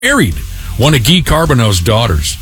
married one of Guy Carbonneau's daughters.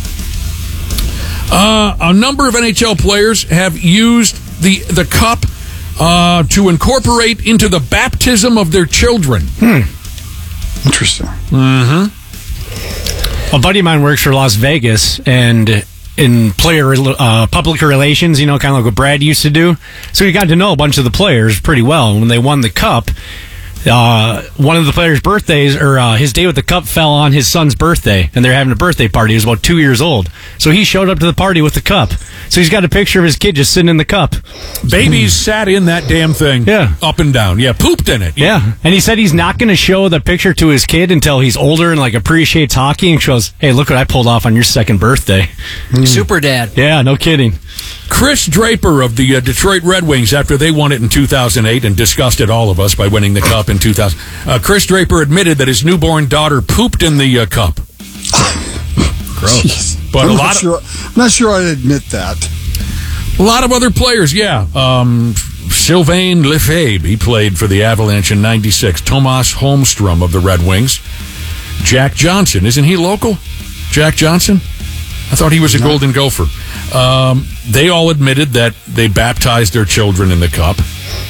A number of NHL players have used the cup to incorporate into the baptism of their children. Interesting. Mm-hmm. A buddy of mine works for Las Vegas, and in player public relations, kind of like what Brad used to do. So he got to know a bunch of the players pretty well. And when they won the cup, one of the players' birthdays, or his day with the cup, fell on his son's birthday, and they're having a birthday party. He was about 2 years old. So he showed up to the party with the cup. So he's got a picture of his kid just sitting in the cup. Babies sat in that damn thing, up and down. Yeah, pooped in it. Yeah, and he said he's not going to show the picture to his kid until he's older and appreciates hockey and shows, hey, look what I pulled off on your second birthday. Super dad. Yeah, no kidding. Chris Draper of the Detroit Red Wings, after they won it in 2008 and disgusted all of us by winning the cup in 2000, Chris Draper admitted that his newborn daughter pooped in the cup. Gross. Jeez. But I'm not sure I'd admit that. A lot of other players, Sylvain Lefebvre, he played for the Avalanche in 96. Tomas Holmstrom of the Red Wings. Jack Johnson, isn't he local? Jack Johnson? I thought he was a Golden Gopher. They all admitted that they baptized their children in the cup.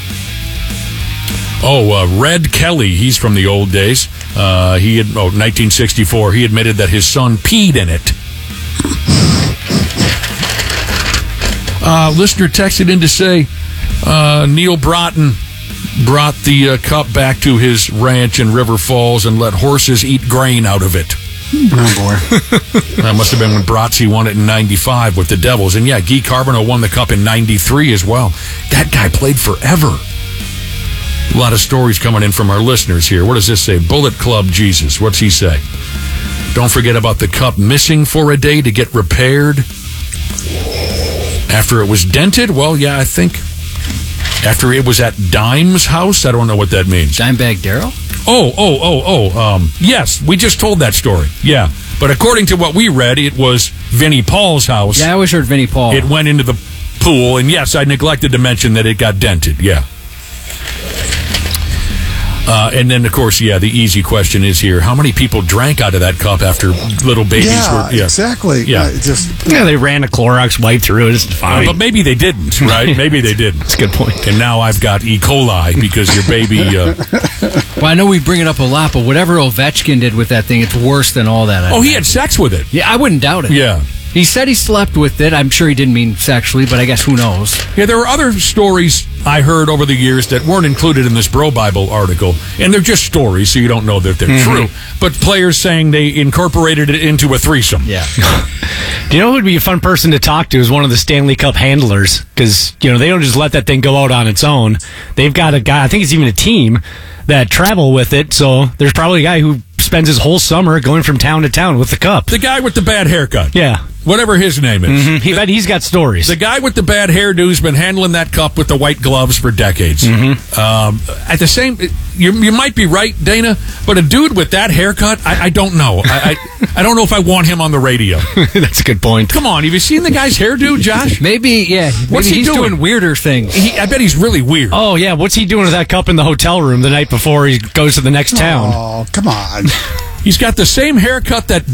Red Kelly, he's from the old days. 1964, he admitted that his son peed in it. Listener texted in to say Neil Broughton brought the cup back to his ranch in River Falls and let horses eat grain out of it. Oh, boy. That must have been when Bratzy won it in 95 with the Devils. And, Guy Carbonneau won the cup in 93 as well. That guy played forever. A lot of stories coming in from our listeners here. What does this say? Bullet Club Jesus. What's he say? Don't forget about the cup missing for a day to get repaired. After it was dented? Well, I think after it was at Dime's house. I don't know what that means. Dimebag Darrell? Yes, we just told that story. Yeah. But according to what we read, it was Vinnie Paul's house. Yeah, I always heard Vinnie Paul. It went into the pool, and yes, I neglected to mention that it got dented. Yeah. And then, of course, the easy question is here. How many people drank out of that cup after little babies were... Yeah, exactly. Yeah. They ran a Clorox wipe through it. It's fine. But maybe they didn't, right? Maybe they didn't. That's a good point. And now I've got E. coli because your baby... Well, I know we bring it up a lot, but whatever Ovechkin did with that thing, it's worse than all that. He had sex with it. Yeah, I wouldn't doubt it. Yeah. He said he slept with it. I'm sure he didn't mean sexually, but I guess who knows? Yeah, there were other stories I heard over the years that weren't included in this Bro Bible article, and they're just stories, so you don't know that they're true. But players saying they incorporated it into a threesome. Yeah. Do you know who would be a fun person to talk to is one of the Stanley Cup handlers? Because, they don't just let that thing go out on its own. They've got a guy, I think it's even a team, that travel with it, so there's probably a guy who spends his whole summer going from town to town with the cup. The guy with the bad haircut. Yeah. Whatever his name is. Mm-hmm. He's got stories. The guy with the bad hairdo's been handling that cup with the white gloves for decades. At the same... You might be right, Dana, but a dude with that haircut, I don't know. I don't know if I want him on the radio. That's a good point. Come on, have you seen the guy's hairdo, Josh? Maybe, yeah. What's he doing weirder things. I bet he's really weird. Oh, yeah. What's he doing with that cup in the hotel room the night before he goes to the next town? Oh, come on. He's got the same haircut that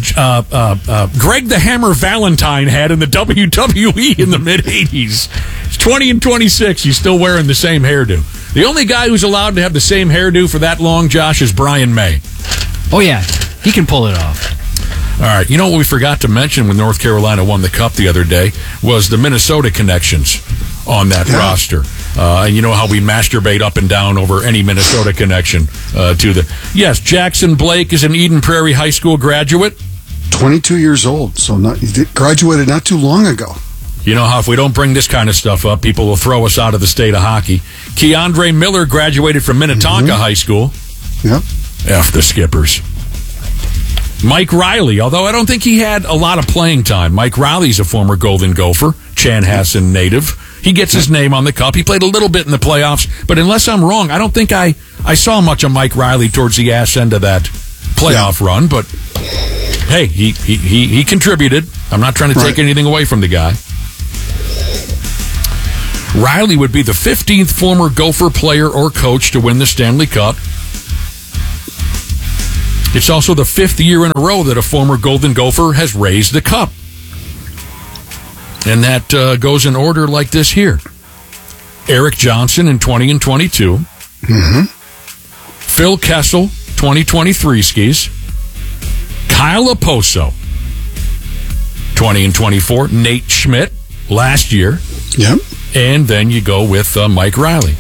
Greg the Hammer Valentine had in the WWE in the mid-'80s. He's 20 and 26. He's still wearing the same hairdo. The only guy who's allowed to have the same hairdo for that long, Josh, is Brian May. Oh, yeah. He can pull it off. All right. You know what we forgot to mention when North Carolina won the Cup the other day was the Minnesota connections on that roster. And you know how we masturbate up and down over any Minnesota connection to the... Yes, Jackson Blake is an Eden Prairie High School graduate. 22 years old, so he graduated not too long ago. You know how if we don't bring this kind of stuff up, people will throw us out of the state of hockey. Keandre Miller graduated from Minnetonka High School. Yep. F the Skippers. Mike Riley, although I don't think he had a lot of playing time. Mike Riley's a former Golden Gopher, Chanhassen native. He gets his name on the cup. He played a little bit in the playoffs, but unless I'm wrong, I don't think I saw much of Mike Riley towards the ass end of that playoff run, but hey, he contributed. I'm not trying to take anything away from the guy. Riley would be the 15th former Gopher player or coach to win the Stanley Cup. It's also the 5th year in a row that a former Golden Gopher has raised the cup. And that goes in order like this here. Eric Johnson in 20 and 22. Mm-hmm. Phil Kessel, 2023 skis. Kyle Oposo, 20 and 24. Nate Schmidt, last year. Yep. And then you go with Mike Riley.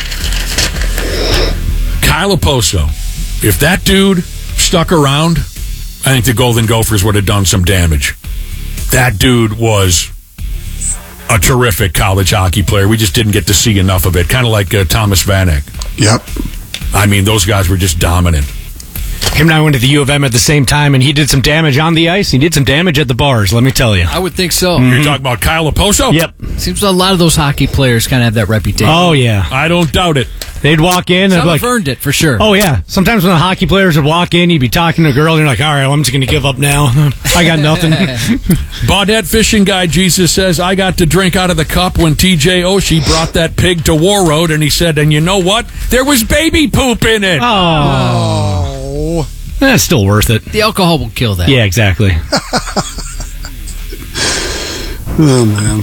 Kyle Oposo. If that dude stuck around, I think the Golden Gophers would have done some damage. That dude was a terrific college hockey player. We just didn't get to see enough of it. Kind of like Thomas Vanek. Yep. I mean, those guys were just dominant. Him and I went to the U of M at the same time, and he did some damage on the ice. He did some damage at the bars, let me tell you. I would think so. You're talking about Kyle Oposo? Yep. Seems a lot of those hockey players kind of have that reputation. Oh, yeah. I don't doubt it. They'd walk in and Some be like, have earned it, for sure. oh, yeah. Sometimes when the hockey players would walk in, you'd be talking to a girl, and you're like, all right, well, I'm just going to give up now. I got nothing. Baudette Fishing Guy Jesus says, I got to drink out of the cup when TJ Oshie brought that pig to War Road, and he said, and you know what? There was baby poop in it. Oh. That's still worth it. The alcohol will kill that. Yeah, exactly. Oh, man.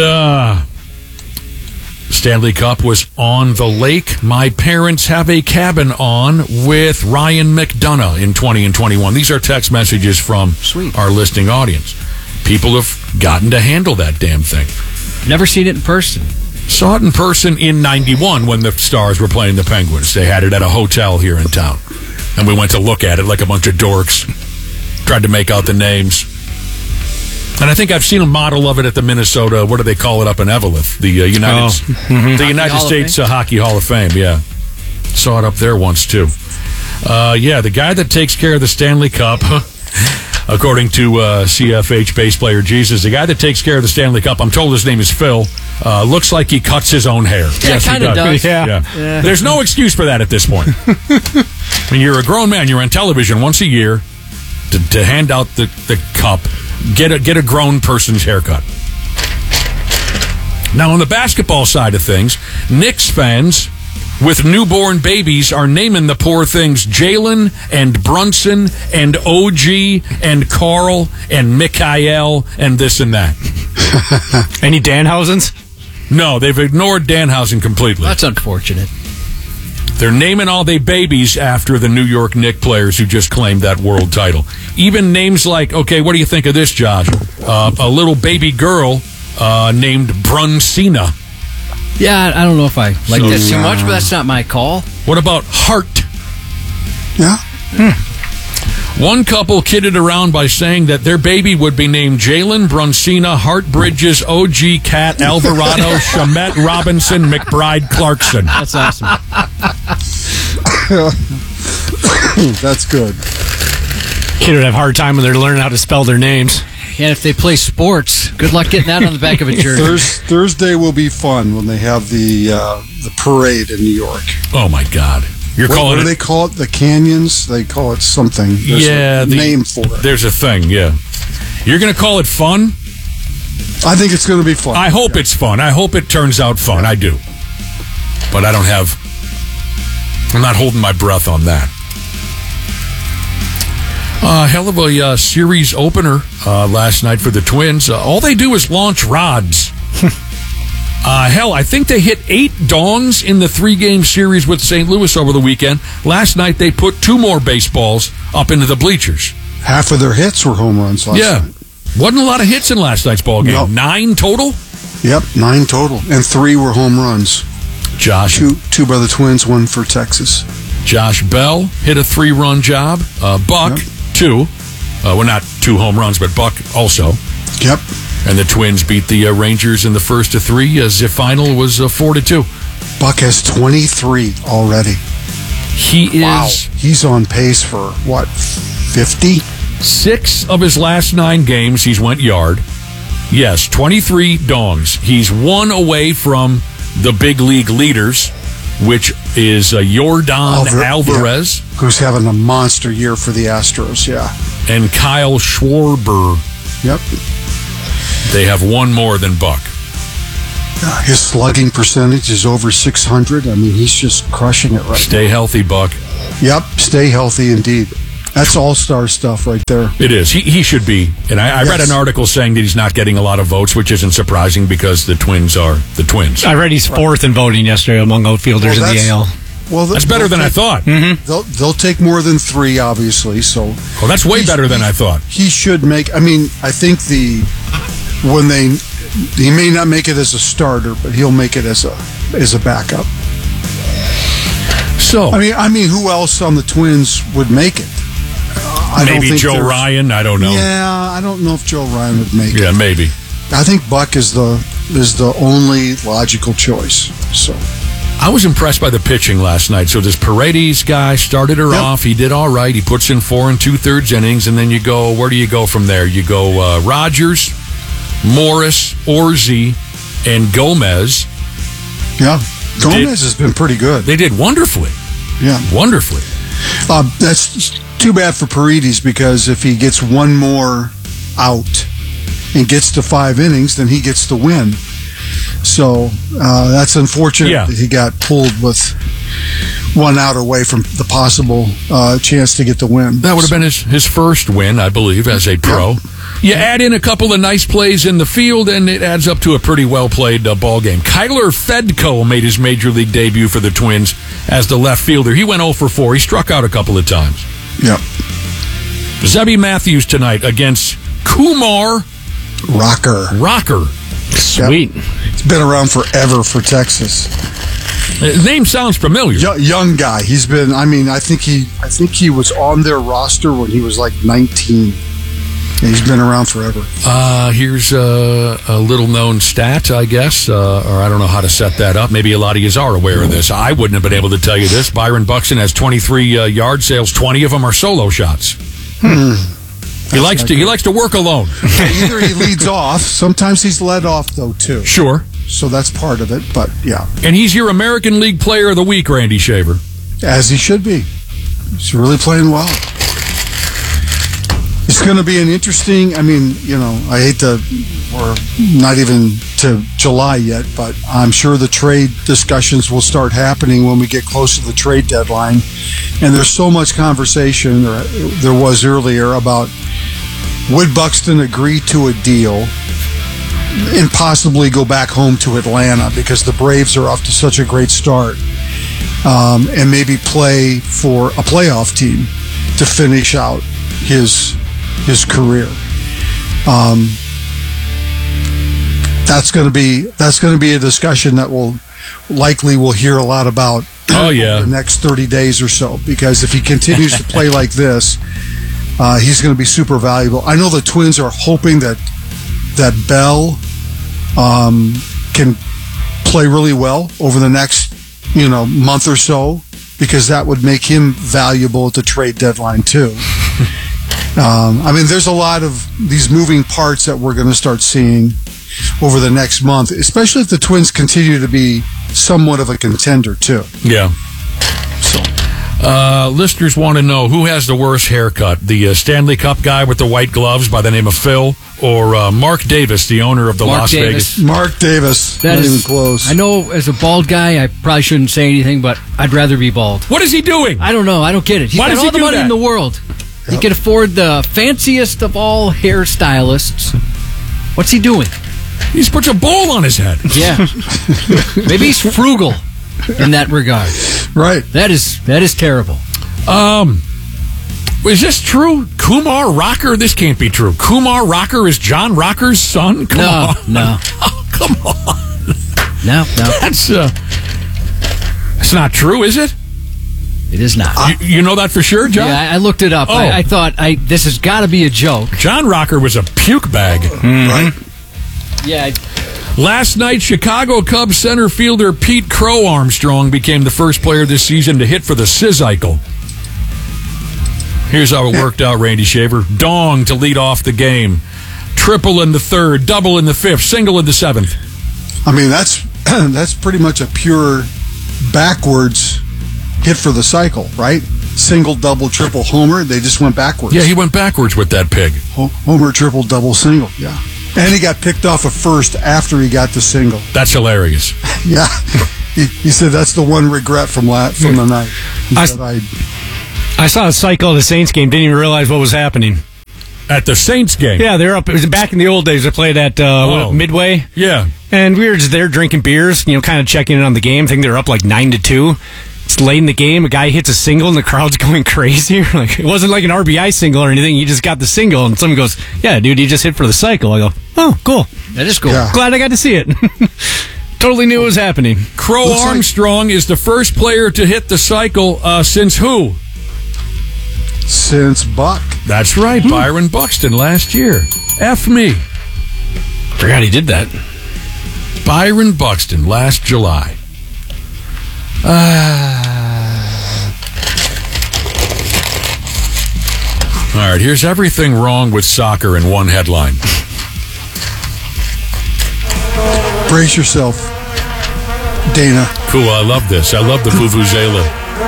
Stanley Cup was on the lake. My parents have a cabin on with Ryan McDonough in 20 and 21. These are text messages from our listening audience. People have gotten to handle that damn thing. Never seen it in person. Saw it in person in 91 when the Stars were playing the Penguins. They had it at a hotel here in town. And we went to look at it like a bunch of dorks. Tried to make out the names. And I think I've seen a model of it at the Minnesota, what do they call it up in Eveleth? The United States Hockey Hall of Fame, yeah. Saw it up there once, too. Yeah, the guy that takes care of the Stanley Cup, according to CFH bass player Jesus, the guy that takes care of the Stanley Cup, I'm told his name is Phil, looks like he cuts his own hair. Yeah, yes, kind of does. Yeah. There's no excuse for that at this point. I mean, you're a grown man. You're on television once a year to hand out the cup. Get a grown person's haircut. Now, on the basketball side of things, Knicks fans with newborn babies are naming the poor things Jalen and Brunson and OG and Carl and Mikhail and this and that. Any Danhausens? No, they've ignored Danhausen completely. That's unfortunate. They're naming all their babies after the New York Knicks players who just claimed that world title. Even names like, okay, what do you think of this, Josh? A little baby girl named Brunsina. Yeah, I don't know if I like that too much, but that's not my call. What about Hart? Yeah. One couple kidded around by saying that their baby would be named Jalen, Brunsina, Hart Bridges, OG, Cat, Alvarado, Shamet, Robinson, McBride, Clarkson. That's awesome. That's good. Kid would have a hard time when they're learning how to spell their names. And if they play sports, good luck getting that on the back of a jersey. Thursday will be fun when they have the parade in New York. Oh, my God. What do they call it? The canyons? They call it something. There's a name for it. There's a thing, yeah. You're going to call it fun? I think it's going to be fun. I hope it's fun. I hope it turns out fun. I do. But I'm not holding my breath on that. Hell of a series opener last night for the Twins. All they do is launch rods. Hell, I think they hit 8 dongs in the 3-game series with St. Louis over the weekend. Last night, they put 2 more baseballs up into the bleachers. Half of their hits were home runs last night. Wasn't a lot of hits in last night's ball game. No. 9 total? Yep, 9 total. And 3 were home runs. Josh. 2 by the Twins, 1 for Texas. Josh Bell hit a 3-run job. Buck, 2. Well, not 2 home runs, but Buck also. Yep. And the Twins beat the Rangers in the first of 3. The final was 4-2. Buck has 23 already. He is. Wow. He's on pace for, 50? 6 of his last 9 games, he's went yard. Yes, 23 dongs. He's 1 away from the big league leaders, which is Yordan Alvarez. Yeah, who's having a monster year for the Astros, and Kyle Schwarber. Yep. They have 1 more than Buck. His slugging percentage is over 600. I mean, he's just crushing it right now. Stay healthy, Buck. Yep, stay healthy indeed. That's all-star stuff right there. It is. He should be. And I read an article saying that he's not getting a lot of votes, which isn't surprising because the Twins are the Twins. I read he's fourth in voting yesterday among outfielders in the AL. Well, that's better than I thought. Mm-hmm. They'll take more than 3, obviously. So, that's way better than I thought. He should make. I mean, I think he may not make it as a starter, but he'll make it as a backup. So, I mean, who else on the Twins would make it? Maybe Joe Ryan. I don't know. Yeah, I don't know if Joe Ryan would make it. Yeah, maybe. I think Buck is the only logical choice. So. I was impressed by the pitching last night. So this Paredes guy started her off. He did all right. He puts in 4 2/3 innings, and then you go. Where do you go from there? You go Rogers, Morris, Orsi, and Gomez. Yeah, Gomez has been pretty good. They did wonderfully. Yeah, wonderfully. That's too bad for Paredes because if he gets one more out and gets to 5 innings, then he gets the win. So that's unfortunate that he got pulled with 1 out away from the possible chance to get the win. That would have been his first win, I believe, as a pro. Yeah. You add in a couple of nice plays in the field, and it adds up to a pretty well-played ball game. Kyler Fedko made his Major League debut for the Twins as the left fielder. He went 0 for 4. He struck out a couple of times. Yep. Zebby Matthews tonight against Kumar Rocker. Sweet. Yep. It's been around forever for Texas. His name sounds familiar. Young guy. He's been. I mean, I think he was on their roster when he was like 19. And he's been around forever. Here's a little known stat, I guess, or I don't know how to set that up. Maybe a lot of you are aware of this. I wouldn't have been able to tell you this. Byron Buxton has 23 yard sales. 20 of them are solo shots. He likes to work alone. Either he leads off. Sometimes he's led off though too. Sure. So that's part of it. But yeah. And he's your American League Player of the Week, Randy Shaver. As he should be. He's really playing well. It's going to be an interesting. I mean, I hate to. We're not even to July yet, but I'm sure the trade discussions will start happening when we get close to the trade deadline. And there's so much conversation, or there was earlier, about would Buxton agree to a deal and possibly go back home to Atlanta because the Braves are off to such a great start, and maybe play for a playoff team to finish out his career. That's going to be a discussion that we'll hear a lot about. The next 30 days or so, because if he continues to play like this, he's going to be super valuable. I know the Twins are hoping that Bell can play really well over the next month or so, because that would make him valuable at the trade deadline too. I mean, there's a lot of these moving parts that we're going to start seeing over the next month, especially if the Twins continue to be somewhat of a contender too. Yeah. So, listeners want to know who has the worst haircut: the Stanley Cup guy with the white gloves by the name of Phil, or Mark Davis, the owner of the Las Vegas. Mark Davis. That not is even close. I know, as a bald guy, I probably shouldn't say anything, but I'd rather be bald. What is he doing? I don't know. I don't get it. He's Why got does all he the do money that? in the world. He can afford the fanciest of all hairstylists. What's he doing? He just puts a bowl on his head. Yeah. Maybe he's frugal in that regard. Right. That is terrible. Is this true? Kumar Rocker? This can't be true. Kumar Rocker is John Rocker's son? Come on. No. Oh, come on. No. That's not true, is it? It is not. You know that for sure, John? Yeah, I looked it up. Oh. I thought this has got to be a joke. John Rocker was a puke bag. Right. Yeah. Last night, Chicago Cubs center fielder Pete Crow Armstrong became the first player this season to hit for the Sizzle. Here's how it worked out, Randy Shaver. Dong to lead off the game. Triple in the third, double in the fifth, single in the seventh. I mean, that's pretty much a pure backwards hit for the cycle, right? Single, double, triple, homer. They just went backwards. Yeah, he went backwards with that pig. Homer, triple, double, single. Yeah. And he got picked off at first after he got the single. That's hilarious. Yeah. He said that's the one regret from the night. He said, I saw a cycle of the Saints game. Didn't even realize what was happening. At the Saints game? Yeah, they're up. It was back in the old days. I played at Midway. Yeah. And we were just there drinking beers, kind of checking in on the game. I think they were up like 9-2. It's late in the game. A guy hits a single, and the crowd's going crazy. Like, it wasn't like an RBI single or anything. He just got the single, and someone goes, "Yeah, dude, he just hit for the cycle." I go, "Oh, cool. That is cool. Yeah. Glad I got to see it." Totally knew it was happening. Crow Armstrong is the first player to hit the cycle since who? Since Buck. That's right, Byron Buxton last year. F me. Forgot he did that. Byron Buxton last July. All right, here's everything wrong with soccer in one headline. Brace yourself, Dana. Cool, I love this. I love the Vuvuzela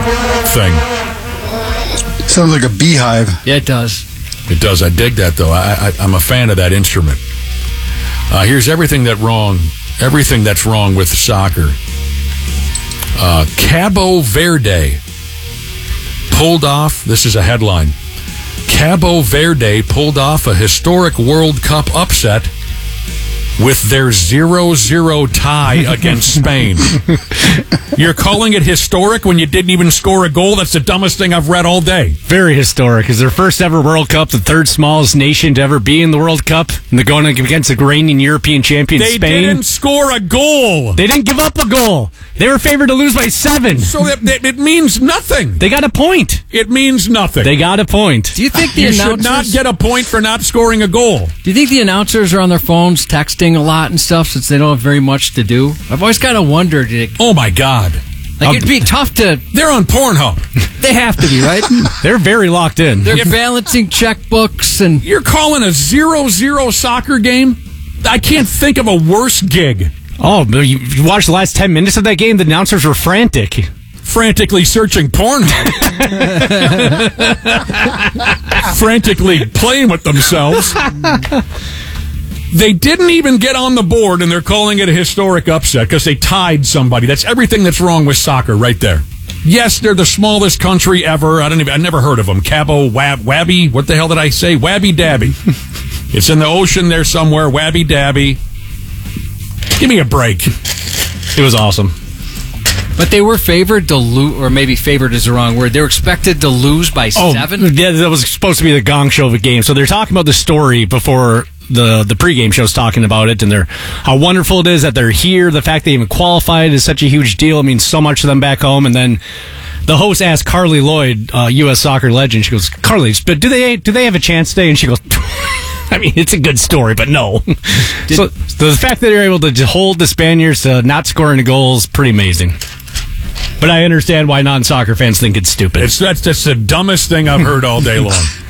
thing. Sounds like a beehive. Yeah, it does. It does. I dig that, though. I'm a fan of that instrument. Here's everything that's wrong with soccer. Cabo Verde pulled off, this is a headline, Cabo Verde pulled off a historic World Cup upset with their 0-0 tie against Spain. You're calling it historic when you didn't even score a goal? That's the dumbest thing I've read all day. Very historic. It's their first ever World Cup, the third smallest nation to ever be in the World Cup. And they're going against the reigning European champion, Spain. They didn't score a goal. They didn't give up a goal. They were favored to lose by 7. So it means nothing. They got a point. It means nothing. They got a point. Do you think the You announcers should not get a point for not scoring a goal. Do you think the announcers are on their phones texting a lot and stuff since they don't have very much to do? I've always kind of wondered. Oh my God. It'd be tough to. They're on Pornhub. They have to be, right? They're very locked in. They're balancing checkbooks and. You're calling a 0-0 soccer game? I can't think of a worse gig. Oh, you watched the last 10 minutes of that game? The announcers were frantic. Frantically searching Pornhub. Frantically playing with themselves. They didn't even get on the board, and they're calling it a historic upset because they tied somebody. That's everything that's wrong with soccer right there. Yes, they're the smallest country ever. I never heard of them. Cabo Wabby. What the hell did I say? Wabby Dabby. It's in the ocean there somewhere. Wabby Dabby. Give me a break. It was awesome. But they were favored to lose, or maybe favored is the wrong word. They were expected to lose by 7? Yeah, that was supposed to be the gong show of a game. So they're talking about the story before the pregame show's talking about it, and how wonderful it is that they're here. The fact they even qualified is such a huge deal. It means so much to them back home. And then the host asked Carly Lloyd, U.S. soccer legend, she goes, "Carly, but do they have a chance today?" And she goes, I mean, it's a good story, but no. So the fact that they're able to hold the Spaniards to not scoring a goal is pretty amazing. But I understand why non-soccer fans think it's stupid. That's the dumbest thing I've heard all day long.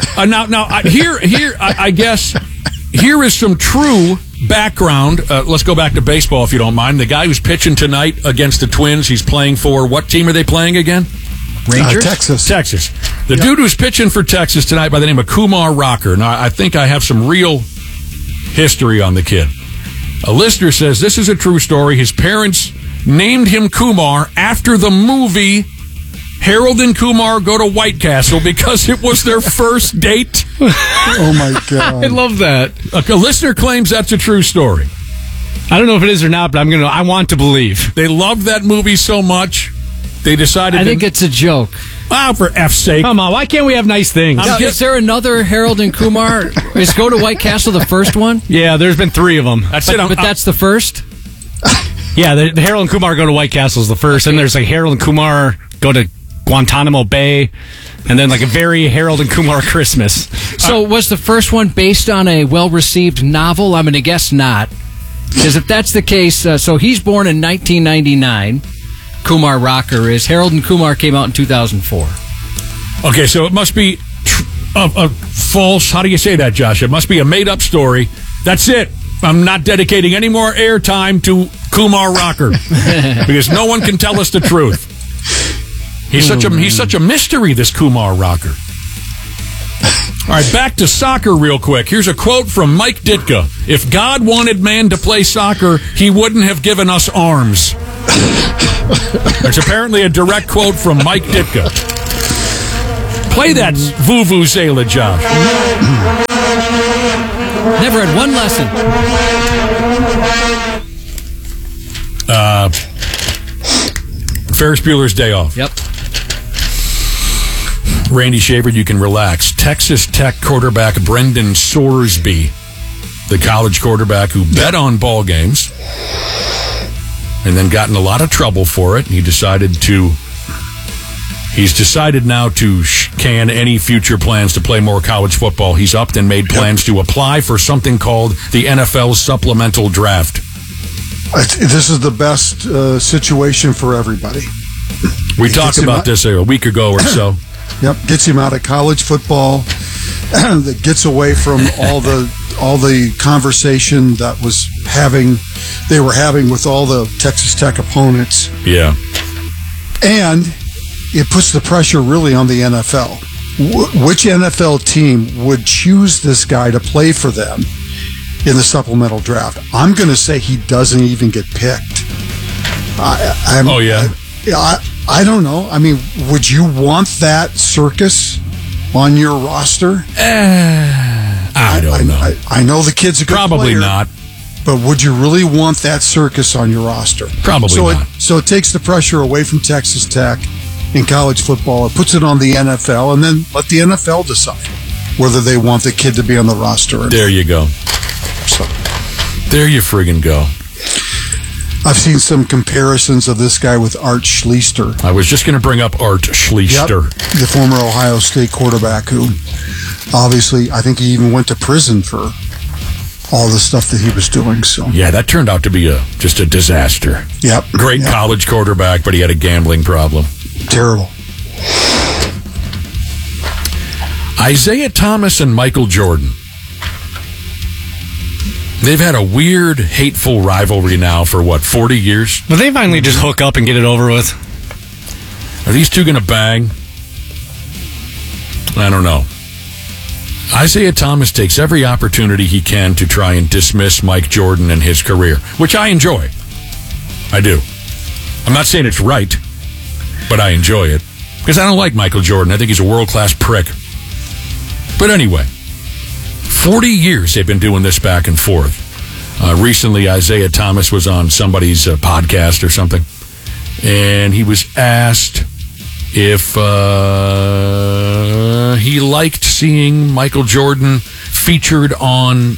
I guess here is some true background. Let's go back to baseball, if you don't mind. The guy who's pitching tonight against the Twins, he's playing for, what team are they playing again? Rangers? Texas. The dude who's pitching for Texas tonight by the name of Kumar Rocker. Now, I think I have some real history on the kid. A listener says this is a true story. His parents named him Kumar after the movie Harold and Kumar Go to White Castle because it was their first date. Oh, my God. I love that. A listener claims that's a true story. I don't know if it is or not, but I want to believe. They loved that movie so much, they decided I think it's a joke. For F's sake. Come on, why can't we have nice things? Now, is there another Harold and Kumar? Is Go to White Castle the first one? Yeah, there's been 3 of them. But that's the first? Yeah, the Harold and Kumar Go to White Castle is the first. Okay. And there's like Harold and Kumar Go to Guantanamo Bay, and then like a very Harold and Kumar Christmas. So was the first one based on a well-received novel? I'm going to guess not. Because if that's the case, so he's born in 1999. Kumar Rocker is. Harold and Kumar came out in 2004. Okay, so it must be a false. How do you say that, Josh? It must be a made-up story. That's it. I'm not dedicating any more airtime to Kumar Rocker because no one can tell us the truth. He's such a mystery, this Kumar Rocker. All right, back to soccer real quick. Here's a quote from Mike Ditka. If God wanted man to play soccer, he wouldn't have given us arms. There's apparently a direct quote from Mike Ditka. Play that Vuvuzela, Josh. Never had one lesson. Ferris Bueller's Day Off. Yep. Randy Shaver, you can relax. Texas Tech quarterback Brendan Sorsby, the college quarterback who bet on ball games and then got in a lot of trouble for it. He's decided now to can any future plans to play more college football. He's upped and made plans to apply for something called the NFL Supplemental Draft. This is the best situation for everybody. We talked about this a week ago or so. Yep, gets him out of college football. That gets away from all the conversation that they were having with all the Texas Tech opponents. Yeah, and it puts the pressure really on the NFL. Which NFL team would choose this guy to play for them in the supplemental draft? I'm going to say he doesn't even get picked. I don't know. I mean, would you want that circus on your roster? I don't know. I know the kid's a good Probably player, not. But would you really want that circus on your roster? Probably not. So it takes the pressure away from Texas Tech in college football. It puts it on the NFL, and then let the NFL decide whether they want the kid to be on the roster or not. There you go. So, there you friggin' go. I've seen some comparisons of this guy with Art Schlichter. I was just going to bring up Art Schlichter. Yep, the former Ohio State quarterback who obviously, I think he even went to prison for all the stuff that he was doing. So yeah, that turned out to be just a disaster. Yep. Great college quarterback, but he had a gambling problem. Terrible. Isaiah Thomas and Michael Jordan. They've had a weird, hateful rivalry now for, 40 years? But they finally just hook up and get it over with. Are these two going to bang? I don't know. Isaiah Thomas takes every opportunity he can to try and dismiss Mike Jordan and his career, which I enjoy. I do. I'm not saying it's right, but I enjoy it. Because I don't like Michael Jordan. I think he's a world-class prick. But anyway, 40 years they've been doing this back and forth. Recently, Isaiah Thomas was on somebody's podcast or something, and he was asked if he liked seeing Michael Jordan featured on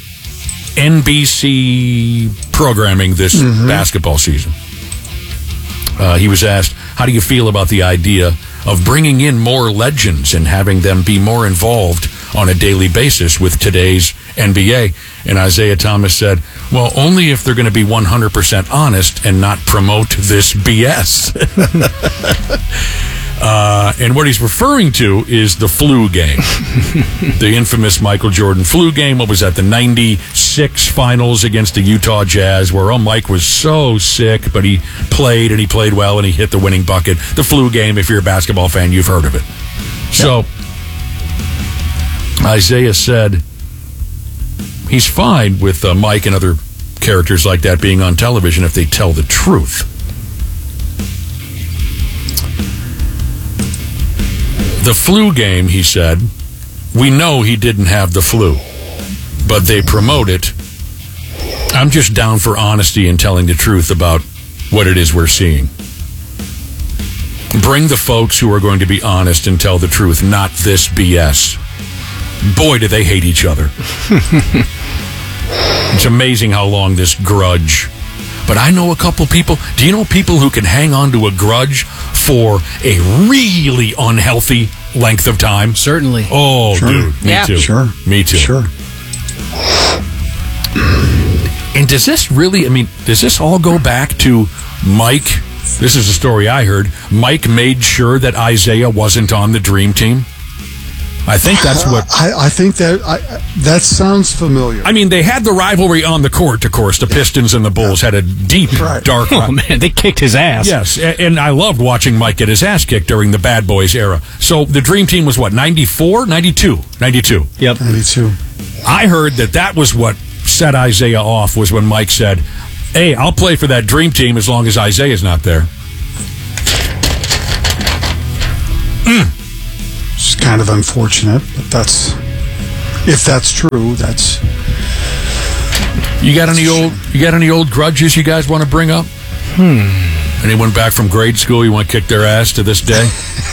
NBC programming this basketball season. He was asked, how do you feel about the idea of bringing in more legends and having them be more involved on a daily basis with today's NBA? And Isaiah Thomas said, well, only if they're going to be 100% honest and not promote this BS. And what he's referring to is the flu game. The infamous Michael Jordan flu game. What was that? The 96 finals against the Utah Jazz, where Mike was so sick, but he played, and he played well, and he hit the winning bucket. The flu game, if you're a basketball fan, you've heard of it. So Isaiah said he's fine with Mike and other characters like that being on television if they tell the truth. The flu game, he said, we know he didn't have the flu, but they promote it. I'm just down for honesty and telling the truth about what it is we're seeing. Bring the folks who are going to be honest and tell the truth, not this BS. Boy, do they hate each other. It's amazing how long this grudge. But I know a couple people. Do you know people who can hang on to a grudge for a really unhealthy length of time? Certainly. Oh, sure. Dude. Me too. Sure. Me too. Sure. And does this really, does this all go back to Mike? This is a story I heard. Mike made sure that Isaiah wasn't on the dream team. I think that's what... I think that sounds familiar. They had the rivalry on the court, of course. The Pistons and the Bulls had a deep, dark... Oh, man, they kicked his ass. Yes, and I loved watching Mike get his ass kicked during the Bad Boys era. So the dream team was what, 94? 92? 92. Yep. 92. I heard that was what set Isaiah off, was when Mike said, hey, I'll play for that dream team as long as Isaiah's not there. Just kind of unfortunate, but if that's true, that's. You got any old grudges you guys want to bring up? Anyone back from grade school you want to kick their ass to this day?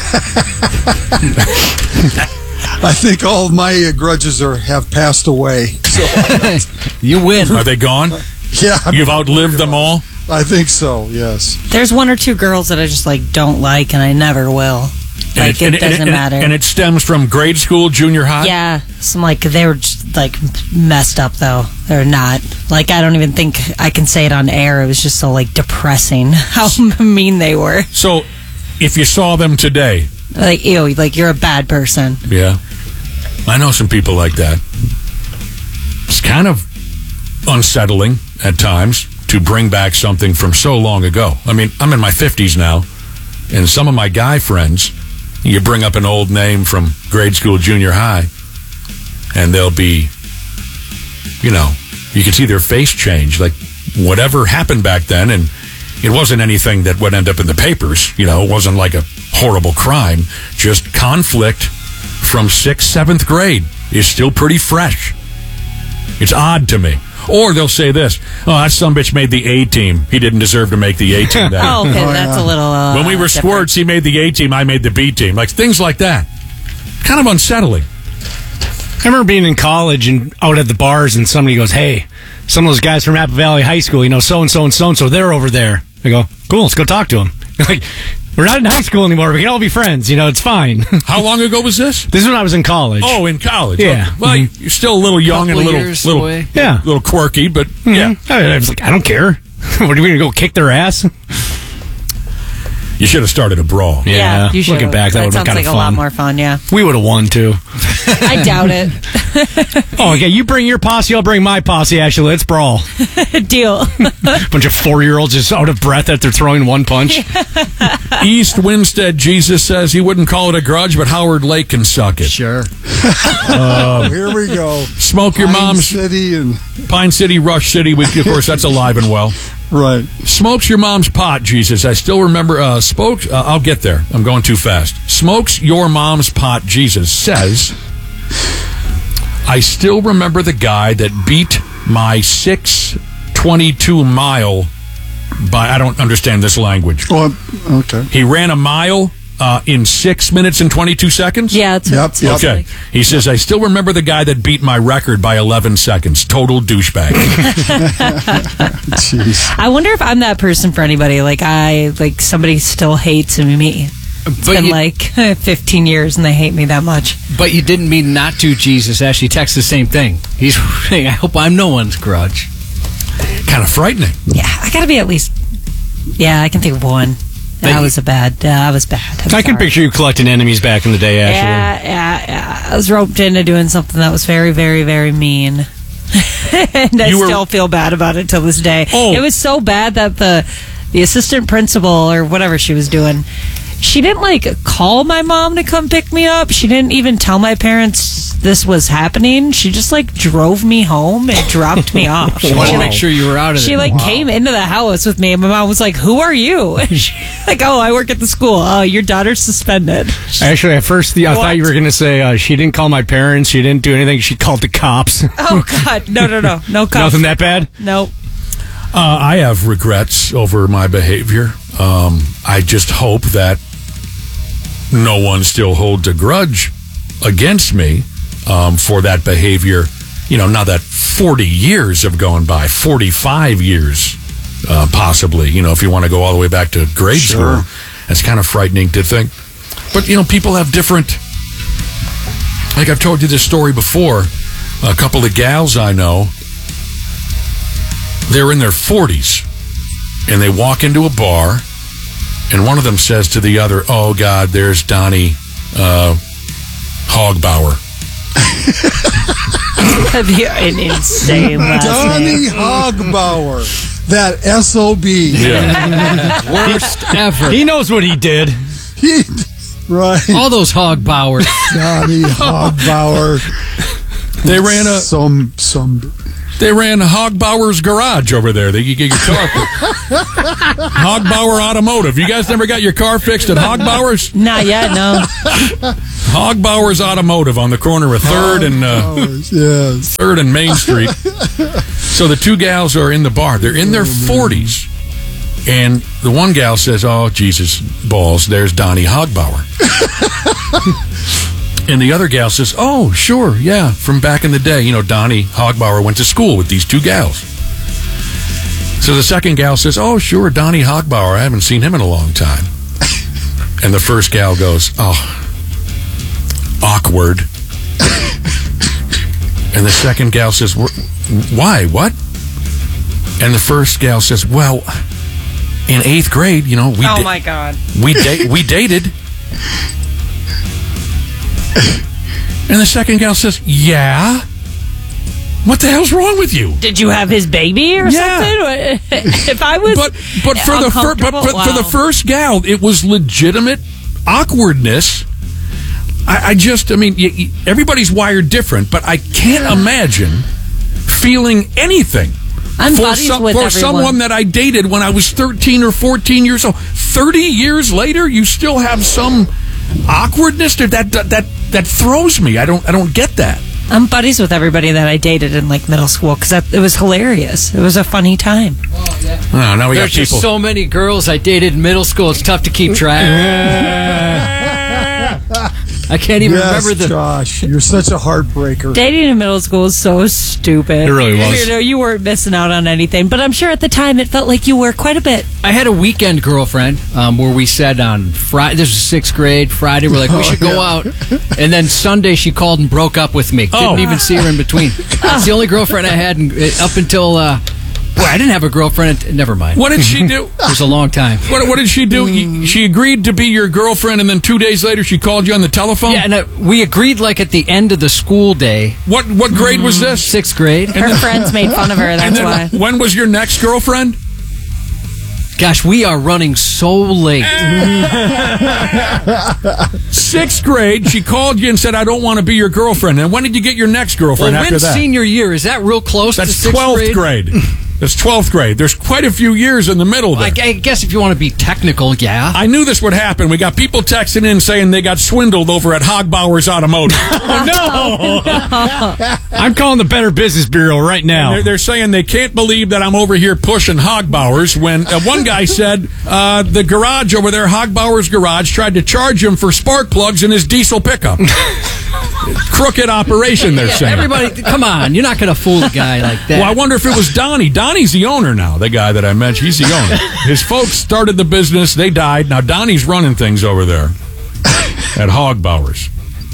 I think all of my grudges have passed away. So. You win. Are they gone? Yeah. You've outlived them all? I think so, yes. There's one or two girls that I just don't like, and I never will. Like, it doesn't matter. And it stems from grade school, junior high? Yeah. So they were just, messed up, though. They're not. I don't even think I can say it on air. It was just so, depressing how mean they were. So, if you saw them today... Ew, you're a bad person. Yeah. I know some people like that. It's kind of unsettling at times to bring back something from so long ago. I mean, I'm in my 50s now, and some of my guy friends, you bring up an old name from grade school, junior high, and they'll be, you can see their face change. Whatever happened back then, and it wasn't anything that would end up in the papers. It wasn't like a horrible crime. Just conflict from 6th, 7th grade is still pretty fresh. It's odd to me. Or they'll say this, that sumbitch made the A team. He didn't deserve to make the A team. Oh, okay, that's a little... when we were different. squirts, he made the A team, I made the B team. Things like that. Kind of unsettling. I remember being in college and out at the bars, and somebody goes, hey, some of those guys from Apple Valley High School, so-and-so and so-and-so, they're over there. I go, cool, let's go talk to them. We're not in high school anymore. We can all be friends. It's fine. How long ago was this? This is when I was in college. Oh, in college. Yeah. Well, you're still a little young and a little quirky, but yeah. I was I don't care. What, are we going to go kick their ass? You should have started a brawl. Yeah, you should. Looking back, that would have been kind of fun. a lot more fun, yeah. We would have won, too. I doubt it. Oh, okay, you bring your posse, I'll bring my posse, actually. Let's brawl. Deal. Bunch of 4-year-olds just out of breath after throwing one punch. East Winstead Jesus says he wouldn't call it a grudge, but Howard Lake can suck it. Sure. Here we go. Smoke your mom's... Pine City, Rush City. Of course, that's alive and well. Right. Smokes your mom's pot, Jesus. I still remember... I'll get there. I'm going too fast. Smokes your mom's pot, Jesus says... I still remember the guy that beat my 6:22 mile by... I don't understand this language. Oh, okay. He ran a mile in 6 minutes and 22 seconds? Yeah, it's Yep. Okay. He says, I still remember the guy that beat my record by 11 seconds. Total douchebag. Jeez. I wonder if I'm that person for anybody. Somebody still hates me. It's been 15 years and they hate me that much. But you didn't mean not to, Jesus. Ashley texts the same thing. He's saying, I hope I'm no one's grudge. Kind of frightening. Yeah, I gotta be at least... Yeah, I can think of one. I was bad. I can picture you collecting enemies back in the day, actually. Yeah. I was roped into doing something that was very, very, very mean. And I still feel bad about it till this day. Oh. It was so bad that the assistant principal or whatever she was doing, she didn't call my mom to come pick me up. She didn't even tell my parents this was happening. She just drove me home and dropped me off. She wanted to make sure you were out of there. She came into the house with me and my mom was like, who are you? And she's oh, I work at the school. Oh, your daughter's suspended. Actually, at first I thought you were going to say she didn't call my parents. She didn't do anything. She called the cops. Oh, God. No. No cops. Nothing that bad? Nope. I have regrets over my behavior. I just hope that no one still holds a grudge against me for that behavior. Now that 40 years have gone by, 45 years possibly, if you want to go all the way back to grade school. It's kind of frightening to think. But, people have different... I've told you this story before. A couple of gals I know, they're in their 40s, and they walk into a bar, and one of them says to the other, oh, God, there's Donnie Hogbauer. That'd be an insane last name. Donnie Hogbauer. That SOB. Yeah. Worst ever. He knows what he did. Right. All those Hogbauers. Donnie Hogbauer. They ran They ran Hogbauer's Garage over there. They could get your car fixed. Hogbauer Automotive. You guys never got your car fixed at Hogbauer's? Not yet, no. Hogbauer's Automotive on the corner of 3rd and yes. 3rd and Main Street. So the two gals are in the bar. They're in their 40s. And the one gal says, "Oh, Jesus, balls, there's Donnie Hogbauer." And the other gal says, "Oh, sure, yeah, from back in the day. You know, Donnie Hogbauer went to school with these two gals." So the second gal says, "Oh, sure, Donnie Hogbauer. I haven't seen him in a long time." And the first gal goes, "Oh, awkward." And the second gal says, "Why? What?" And the first gal says, "Well, in 8th grade, you know, oh my God, we dated." And the second gal says, "Yeah? What the hell's wrong with you? did you have his baby or something?" If I was, But for the first gal, it was legitimate awkwardness. I mean, everybody's wired different, but I can't imagine feeling anything for someone that I dated when I was 13 or 14 years old. 30 years later, you still have some awkwardness that throws me. I don't get that. I'm buddies with everybody that I dated in like middle school because it was hilarious. It was a funny time. Oh, yeah. Oh, now we There's got people. Just so many girls I dated in middle school. It's tough to keep track. I can't even remember the. Josh, you're such a heartbreaker. Dating in middle school is so stupid. It really was. You know, you weren't missing out on anything, but I'm sure at the time it felt like you were quite a bit. I had a weekend girlfriend where we said on Friday, this was 6th grade, Friday, we're like, we should go out. And then Sunday she called and broke up with me. Didn't even see her in between. It's the only girlfriend I had up until... Boy, I didn't have a girlfriend. Never mind. What did she do? It was a long time. What did she do? She agreed to be your girlfriend, and then 2 days later she called you on the telephone? Yeah, and we agreed like at the end of the school day. What grade was this? 6th grade. Her friends made fun of her, that's why. When was your next girlfriend? Gosh, we are running so late. 6th grade, she called you and said, "I don't want to be your girlfriend." And when did you get your next girlfriend Well, after when's that? senior year? Is that real close That's to 6th 12th grade. That's 12th grade. There's quite a few years in the middle there. I guess if you want to be technical, yeah. I knew this would happen. We got people texting in saying they got swindled over at Hogbauer's Automotive. Oh, no! I'm calling the Better Business Bureau right now. They're saying they can't believe that I'm over here pushing Hogbauer's when one guy said the garage over there, Hogbauer's Garage, tried to charge him for spark plugs in his diesel pickup. Crooked operation, they're saying. Everybody, come on. You're not going to fool a guy like that. Well, I wonder if it was Donnie. Donnie's the owner now, the guy that I mentioned. He's the owner. His folks started the business. They died. Now Donnie's running things over there at Hogbauer's.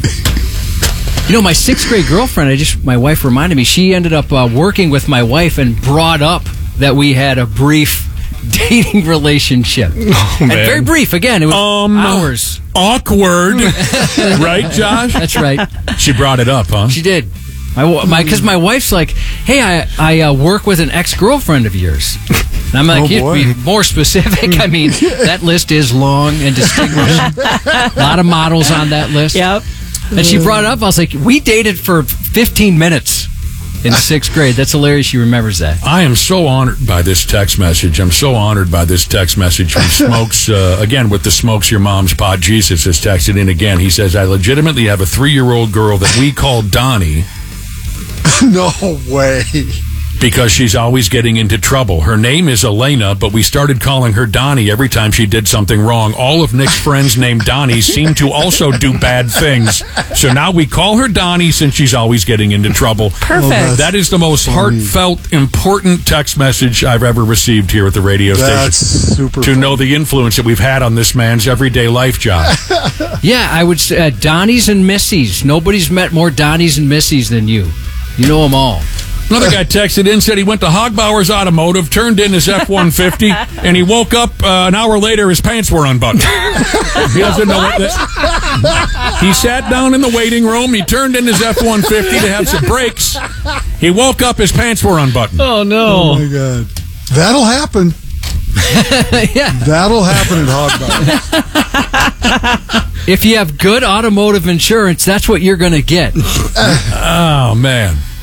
You know, my 6th grade girlfriend, my wife reminded me, she ended up working with my wife and brought up that we had a brief dating relationship. Oh, and man. very brief. Again, it was hours. Awkward. Right, Josh? That's right. She brought it up, huh? She did. Because my wife's like, "Hey, I work with an ex-girlfriend of yours." And I'm like, "You'd be more specific." I mean, that list is long and distinguished. A lot of models on that list. Yep. And she brought it up. I was like, "We dated for 15 minutes in 6th grade." That's hilarious. She remembers that. I am so honored by this text message. I'm so honored by this text message from Smokes. Again, with the Smokes Your Mom's Pot. Jesus has texted in again. He says, "I legitimately have a 3-year-old girl that we call Donnie." No way. Because she's always getting into trouble. Her name is Elena, but we started calling her Donnie every time she did something wrong. All of Nick's friends named Donnie seem to also do bad things. So now we call her Donnie since she's always getting into trouble. Perfect. That is the most heartfelt, important text message I've ever received here at the radio That's station. super To funny. know the influence that we've had on this man's everyday life, John. Yeah, I would say Donnies and Missies. Nobody's met more Donnies and Missies than you. You know them all. Another guy texted in, said he went to Hogbauer's Automotive, turned in his F-150, and he woke up an hour later, his pants were unbuttoned. He doesn't know what that. He sat down in the waiting room, he turned in his F-150 to have some brakes. He woke up, his pants were unbuttoned. Oh, no. Oh, my God. That'll happen. Yeah. That'll happen at Hogbauer. If you have good automotive insurance, that's what you're going to get. Oh, man.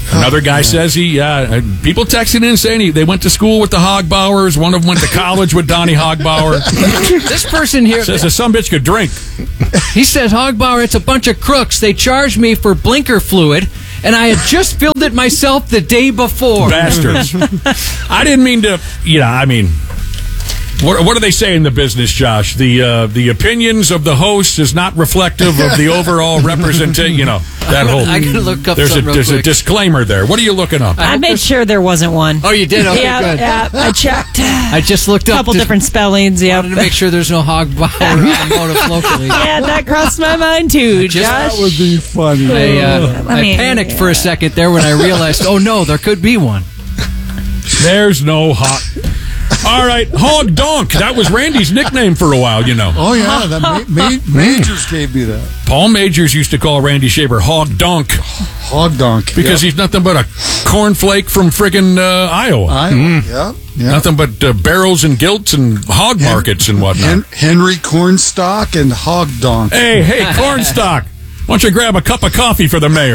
Another guy says people texting in saying they went to school with the Hogbauers. One of them went to college with Donnie Hogbauer. This person here says that some bitch could drink. He says, Hogbauer, it's a bunch of crooks. They charged me for blinker fluid, and I had just filled it myself the day before. Bastards. I didn't mean to, What do they say in the business, Josh? The opinions of the host is not reflective of the overall representation. That whole. I gotta look up there's something a disclaimer there. What are you looking up? I made sure there wasn't one. Oh, you did? Okay, good. Yeah, I checked. I just looked up a couple different spellings. Yeah, wanted to make sure there's no Hogbauer automotive locally. Yeah, that crossed my mind too, Josh. That would be funny. I panicked for a second there when I realized, oh no, there could be one. There's no hot. All right, Hog Donk. That was Randy's nickname for a while, Oh, yeah. That Majors gave me that. Paul Majors used to call Randy Shaver Hog Donk. Hog Donk. Because he's nothing but a cornflake from friggin' Iowa. Yeah. Nothing but barrels and gilts and hog markets and whatnot. Henry Cornstalk and Hog Donk. Hey, Cornstalk. Why don't you grab a cup of coffee for the mayor?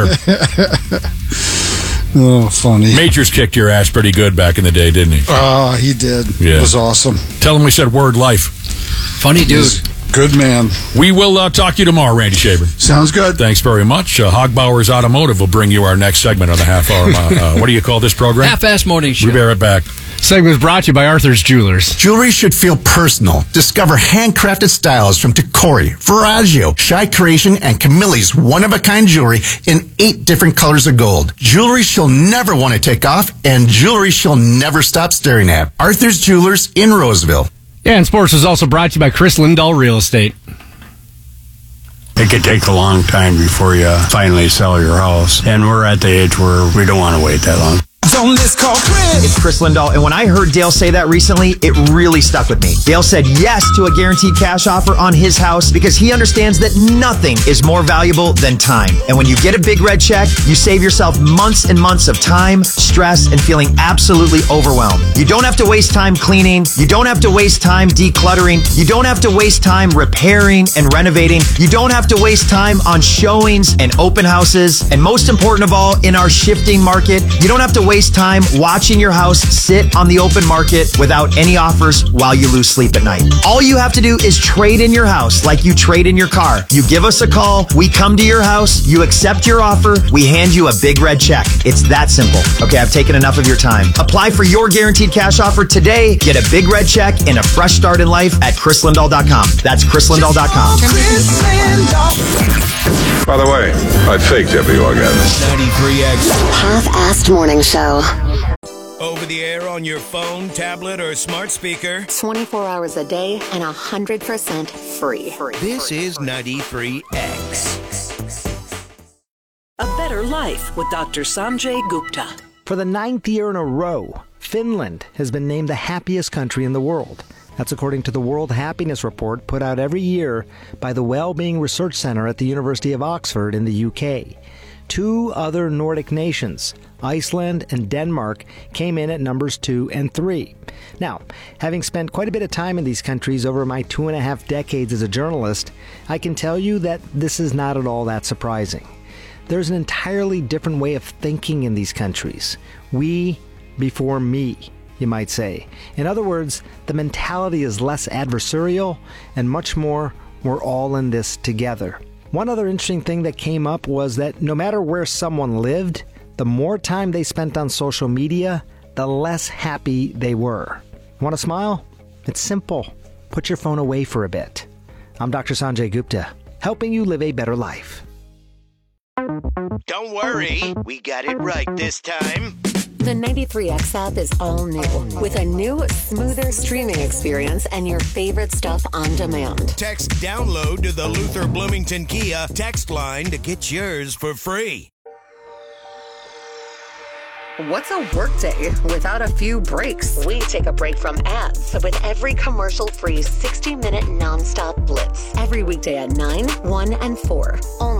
Oh, funny. Majors kicked your ass pretty good back in the day, didn't he? Oh, he did. Yeah. It was awesome. Tell him we said word life. Funny dude. Good man. We will talk to you tomorrow, Randy Shaver. Sounds good. Thanks very much. Hogbauer's Automotive will bring you our next segment on the half hour. What do you call this program? Half-ass morning show. We'll be right back. Segment is brought to you by Arthur's Jewelers. Jewelry should feel personal. Discover handcrafted styles from Tacori, Veragio, Shy Creation, and Camille's one-of-a-kind jewelry in 8 different colors of gold. Jewelry she'll never want to take off, and jewelry she'll never stop staring at. Arthur's Jewelers in Roseville. Yeah, and sports was also brought to you by Chris Lindahl Real Estate. It could take a long time before you finally sell your house, and we're at the age where we don't want to wait that long. On this call, it's Chris Lindahl, and when I heard Dale say that recently, it really stuck with me. Dale said yes to a guaranteed cash offer on his house because he understands that nothing is more valuable than time. And when you get a big red check, you save yourself months and months of time, stress, and feeling absolutely overwhelmed. You don't have to waste time cleaning. You don't have to waste time decluttering. You don't have to waste time repairing and renovating. You don't have to waste time on showings and open houses. And most important of all, in our shifting market, you don't have to waste time watching your house sit on the open market without any offers while you lose sleep at night. All you have to do is trade in your house like you trade in your car. You give us a call, we come to your house, you accept your offer, we hand you a big red check. It's that simple. Okay, I've taken enough of your time. Apply for your guaranteed cash offer today. Get a big red check and a fresh start in life at chrislindahl.com. That's chrislindahl.com. By the way, I faked WRX. 93X. Half-assed morning show. Over the air on your phone, tablet, or smart speaker. 24 hours a day and 100% free. This is 93X. A Better Life with Dr. Sanjay Gupta. For the 9th year in a row, Finland has been named the happiest country in the world. That's according to the World Happiness Report put out every year by the Wellbeing Research Centre at the University of Oxford in the UK. 2 other Nordic nations, Iceland and Denmark, came in at numbers 2 and 3. Now, having spent quite a bit of time in these countries over my 2.5 decades as a journalist, I can tell you that this is not at all that surprising. There's an entirely different way of thinking in these countries. We before me, you might say. In other words, the mentality is less adversarial and much more, we're all in this together. One other interesting thing that came up was that no matter where someone lived, the more time they spent on social media, the less happy they were. Want to smile? It's simple. Put your phone away for a bit. I'm Dr. Sanjay Gupta, helping you live a better life. Don't worry, we got it right this time. The 93X app is all new, with a new, smoother streaming experience and your favorite stuff on demand. Text download to the Luther Bloomington Kia text line to get yours for free. What's a workday without a few breaks? We take a break from ads with every commercial-free 60-minute nonstop blitz. Every weekday at 9, 1, and 4. Only